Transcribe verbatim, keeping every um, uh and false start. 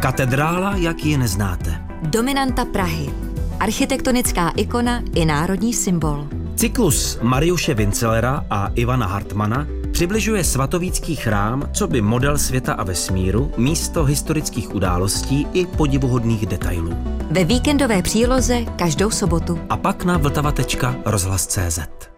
Katedrála, jak ji neznáte. Dominanta Prahy. Architektonická ikona i národní symbol. Cyklus Mariuše Vincelera a Ivana Hartmana přibližuje svatovícký chrám coby model světa a vesmíru, místo historických událostí i podivuhodných detailů. Ve víkendové příloze každou sobotu. A pak na vltava tečka rozhlas tečka cé zet.